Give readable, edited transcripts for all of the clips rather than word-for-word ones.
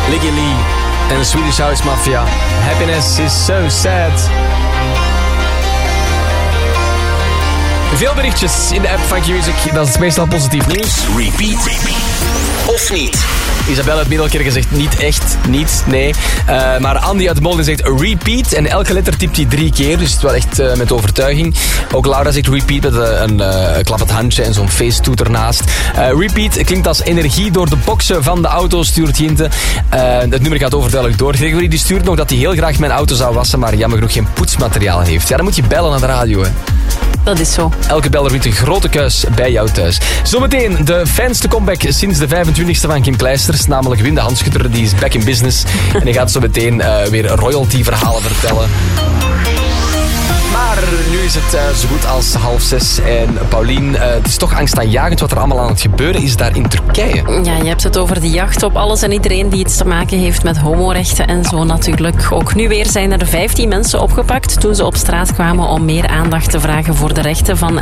Liggy Lee en de Swedish House Mafia. Happiness is so sad. Veel berichtjes in de app Funky Music. Dat is meestal positief nieuws. Repeat. Of niet? Isabelle uit Middelkerke zegt niet echt, niet, nee. Maar Andy uit Molden zegt repeat. En elke letter typt hij 3 keer, dus het is wel echt met overtuiging. Ook Laura zegt repeat met een klappend handje en zo'n face-toet ernaast. Repeat klinkt als energie door de boksen van de auto, stuurt Jinte. Het nummer gaat overduidelijk door. Gregory die stuurt nog dat hij heel graag mijn auto zou wassen, maar jammer genoeg geen poetsmateriaal heeft. Ja, dan moet je bellen naar de radio, hè. Dat is zo. Elke beller wint een grote kuis bij jou thuis. Zometeen de fijnste comeback sinds de 25e van Kim Kleisters. Namelijk Wim de Handschutter, die is back in business. En hij gaat zo meteen weer royalty verhalen vertellen. Maar nu is het zo goed als 5:30. En Paulien, het is toch angstaanjagend wat er allemaal aan het gebeuren is daar in Turkije. Ja, je hebt het over de jacht op alles en iedereen die iets te maken heeft met homorechten en zo natuurlijk. Ook nu weer zijn er 15 mensen opgepakt toen ze op straat kwamen om meer aandacht te vragen voor de rechten van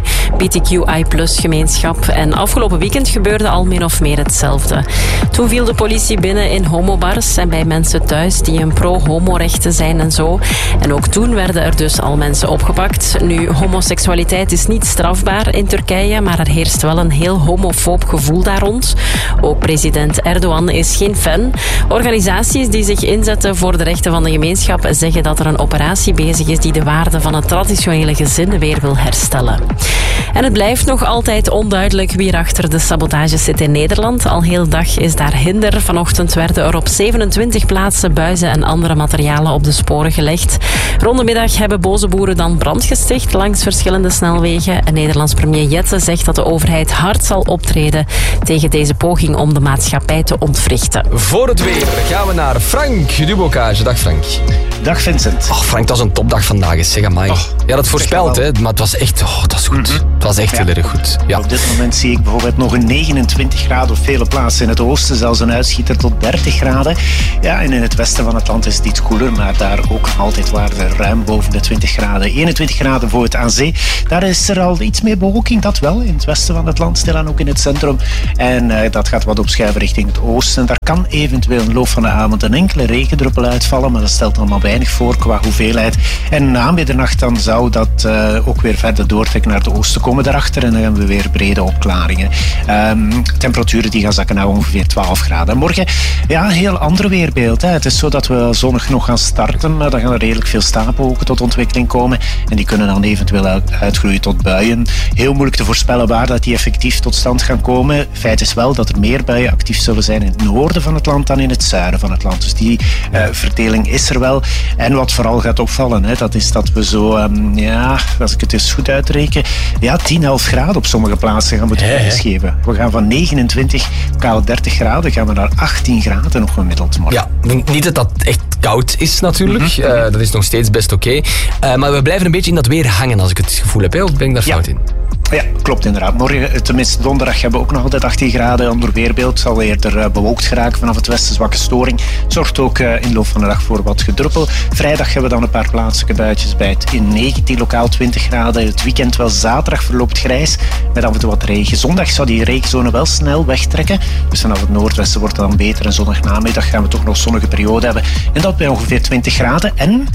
LGBTQI+-gemeenschap. En afgelopen weekend gebeurde al min of meer hetzelfde. Toen viel de politie binnen in homobars en bij mensen thuis die een pro-homorechten zijn en zo. En ook toen werden er dus al mensen opgepakt. Nu, homoseksualiteit is niet strafbaar in Turkije, maar er heerst wel een heel homofoob gevoel daar rond. Ook president Erdogan is geen fan. Organisaties die zich inzetten voor de rechten van de gemeenschap zeggen dat er een operatie bezig is die de waarde van het traditionele gezin weer wil herstellen. En het blijft nog altijd onduidelijk wie er achter de sabotage zit in Nederland. Al heel dag is daar hinder. Vanochtend werden er op 27 plaatsen buizen en andere materialen op de sporen gelegd. Rond de middag hebben boze boeren dan brand gesticht langs verschillende snelwegen. En Nederlands premier Jette zegt dat de overheid hard zal optreden tegen deze poging om de maatschappij te ontwrichten. Voor het weer gaan we naar Frank Dubocage. Dag Frank. Dag Vincent. Oh Frank, dat was een topdag vandaag. Zeg amai. Ja, dat voorspelt, hè, maar het was echt, dat is goed. Het was echt heel erg goed. Ja. Op dit moment zie ik bijvoorbeeld nog een 29 graden op vele plaatsen. In het oosten zelfs een uitschieter tot 30 graden. Ja, en in het westen van het land is het iets koeler, maar daar ook altijd waarden ruim boven de 20 graden. 21 graden voor het aan zee. Daar is er al iets meer bewolking, dat wel. In het westen van het land, stilaan ook in het centrum. En dat gaat wat opschuiven richting het oosten. Daar kan eventueel in de loop van de avond een enkele regendruppel uitvallen, maar dat stelt allemaal weinig voor qua hoeveelheid. En na middernacht dan zou dat ook weer verder doortrekken naar het oosten komen daarachter en dan hebben we weer brede opklaringen. Temperaturen die gaan zakken naar ongeveer 12 graden. Morgen, ja, een heel ander weerbeeld. Hè. Het is zo dat we zonnig nog gaan starten, maar dan gaan er redelijk veel stapelwolken tot ontwikkeling komen en die kunnen dan eventueel uitgroeien tot buien. Heel moeilijk te voorspellen waar dat die effectief tot stand gaan komen. Feit is wel dat er meer buien actief zullen zijn in het noorden van het land dan in het zuiden van het land. Dus die verdeling is er wel. En wat vooral gaat opvallen, hè, dat is dat we zo, als ik het eens goed uitreken, 10, 11 graden op sommige plaatsen gaan moeten prijsgeven. We gaan van 29, kaal 30 graden, gaan we naar 18 graden nog gemiddeld morgen. Ja, niet dat dat echt koud is natuurlijk. Dat is nog steeds best oké. Maar we blijven een beetje in dat weer hangen als ik het gevoel heb. Hè? Of ben ik daar fout in? Ja, klopt inderdaad. Morgen, tenminste donderdag, hebben we ook nog altijd 18 graden. Ander weerbeeld zal eerder bewolkt geraken vanaf het westen, zwakke storing. Zorgt ook in de loop van de dag voor wat gedruppel. Vrijdag hebben we dan een paar plaatselijke buitjes bij het in 19, lokaal 20 graden. Het weekend wel zaterdag verloopt grijs met af en toe wat regen. Zondag zou die regenzone wel snel wegtrekken. Dus vanaf het noordwesten wordt het dan beter. En zondag namiddag gaan we toch nog zonnige periode hebben. En dat bij ongeveer 20 graden. En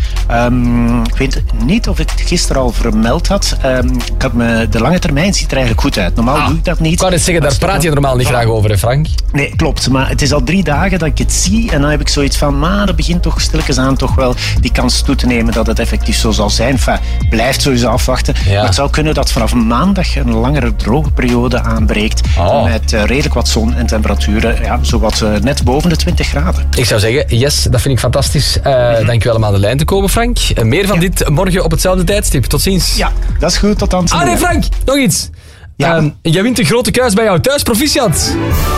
ik weet niet of ik het gisteren al vermeld had. Ik had me de lange termijn ziet er eigenlijk goed uit. Normaal doe ik dat niet. Ik wou net zeggen, daar praat je normaal niet graag over, hè Frank? Nee, klopt. Maar het is al 3 dagen dat ik het zie. En dan heb ik zoiets van, dat begint toch stilletjes aan toch wel die kans toe te nemen dat het effectief zo zal zijn. Enfin, blijft sowieso afwachten. Ja. Maar het zou kunnen dat vanaf maandag een langere droge periode aanbreekt. Met redelijk wat zon en temperaturen. Zowat net boven de 20 graden. Ik zou zeggen, yes, dat vind ik fantastisch. Dankjewel om aan de lijn te komen, Frank. Meer van dit morgen op hetzelfde tijdstip. Tot ziens. Ja, dat is goed. Tot dan. Nee, Frank, nog iets. Ja. Jij wint een grote kuis bij jou thuis. Proficiat.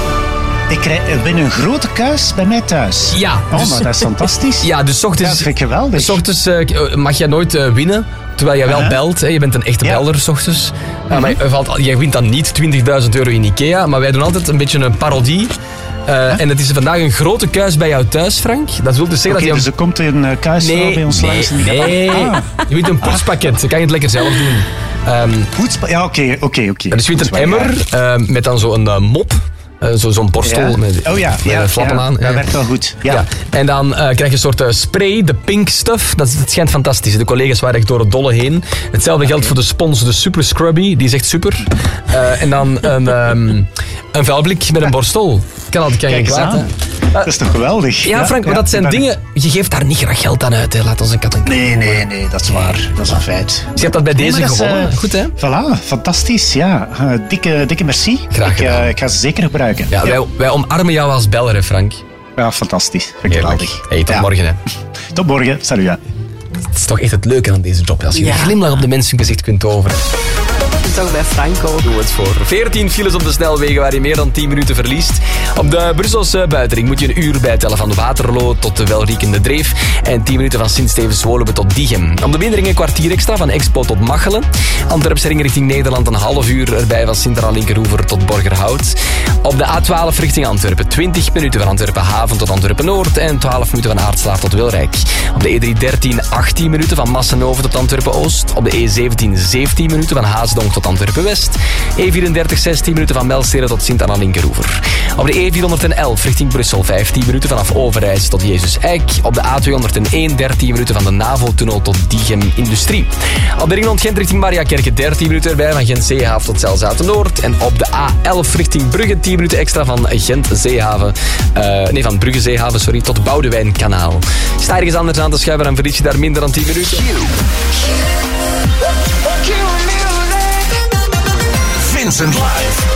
Ik win een grote kuis bij mij thuis. Ja. Dus, maar dat is fantastisch. Ja, dus 's ochtends, dat vind ik geweldig. 's ochtends mag jij nooit winnen, terwijl jij wel belt. Hè. Je bent een echte belder 's ochtends. Maar jij wint dan niet 20.000 euro in Ikea, maar wij doen altijd een beetje een parodie. En het is vandaag een grote kuis bij jou thuis, Frank. Dat wil dus zeggen dat je... Dus er komt een kuis bij ons langs. Nee, je wint een poetspakket. Dan kan je het lekker zelf doen. Ja, oké. Dus je wint een emmer met dan zo'n mop. Zo'n borstel met flappen aan. Dat werkt wel goed. Ja. En dan krijg je een soort spray, de pink stuff. Dat schijnt fantastisch. De collega's waren echt door het dolle heen. Hetzelfde geldt voor de spons, de Super Scrubby. Die is echt super. En dan een vuilblik met een borstel. Kan geen kwaad, hè? Dat is toch geweldig? Ja, Frank, maar dat zijn dingen... Je geeft daar niet graag geld aan uit, hè. Laat ons een kat en Nee, dat is waar. Dat is een feit. Dus je hebt dat bij deze gewonnen. Goed, hè? Voilà, fantastisch. Ja. Dikke merci. Graag gedaan. Ik ga ze zeker gebruiken. Ja, wij omarmen jou als beller, hè, Frank. Ja, fantastisch. Geweldig. Hey, tot morgen, hè. Tot morgen. Salut, ja. Het is toch echt het leuke aan deze job. Als je een glimlach op de mensen gezicht kunt toveren. Toch bij Franco. Doe het voor 14 files op de snelwegen waar je meer dan 10 minuten verliest. Op de Brusselse buitenring moet je een uur bijtellen van de Waterloo tot de welriekende Dreef. En 10 minuten van Sint-Stevens-Woluwe tot Diegem. Op de Binnenring een kwartier extra van Expo tot Machelen. Antwerpse ring richting Nederland een half uur erbij van Sint-Linkeroever tot Borgerhout. Op de A12 richting Antwerpen 20 minuten van Antwerpen-Haven tot Antwerpen-Noord. En 12 minuten van Aartslaar tot Wilrijk. Op de E313 18 minuten van Massenhoven tot Antwerpen-Oost. Op de E17 17 minuten van Haasdonk tot Antwerpen-West. E34 16 minuten van Melsteren tot Sint-Linkeroever. Op de E411 richting Brussel 15 minuten vanaf Overijs tot Jezus-Eik. Op de A201 13 minuten van de NAVO-tunnel tot Diegem Industrie. Op de ring rond Gent richting Mariakerke 13 minuten erbij van Gent-Zeehaven tot Zelzouten-Noord. En op de A11 richting Brugge 10 minuten extra van Gent-Zeehaven. Van Brugge-Zeehaven, sorry, tot Boudewijnkanaal. Sta ergens anders aan te schuiven en verlies je daar minder dan 10 minuten. Vincent Live.